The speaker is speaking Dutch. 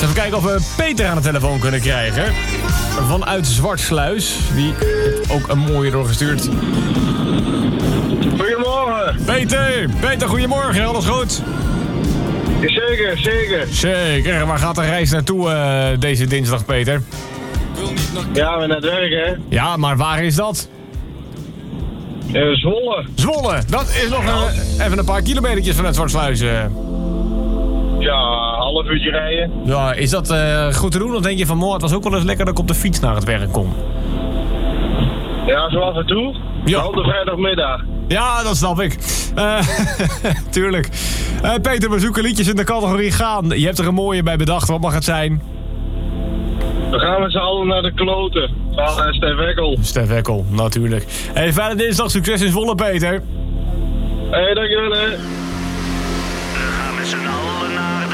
Even kijken of we Peter aan de telefoon kunnen krijgen. Vanuit Zwartsluis. Die heeft ook een mooie doorgestuurd. Goedemorgen. Peter, goedemorgen. Alles goed? Zeker. Zeker. Waar gaat de reis naartoe deze dinsdag, Peter? Ja, we naar het werk, hè? Ja, maar waar is dat? Zwolle. Zwolle. Dat is nog even een paar kilometertjes vanuit Zwartsluis. Ja, half uurtje rijden. Ja, is dat goed te doen? Of denk je van, het was ook wel eens lekker dat ik op de fiets naar het werk kom? Ja, zo af en toe. Ja. Op de vrijdagmiddag. Ja, dat snap ik. Tuurlijk. Peter, we zoeken liedjes in de categorie gaan. Je hebt er een mooie bij bedacht. Wat mag het zijn? We gaan met z'n allen naar de kloten. Van Stef Ekkel. Stef Ekkel, natuurlijk. Hey, fijne dinsdag. Succes in Zwolle, Peter. Hey, dankjewel, hè.